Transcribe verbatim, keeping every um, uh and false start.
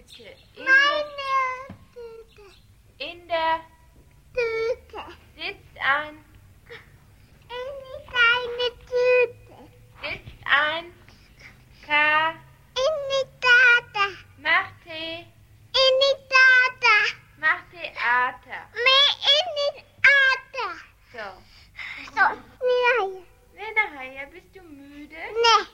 Tüte. In Meine Tüte. Der, in der Tüte. Sitzt ein. In deine Tüte. Sitzt ein. K. In die Tata. Mach Tee. In die Tata. Mach Theater. Mehr in die Tata. So. So, nein. Wer nachher? Bist du müde? Nee.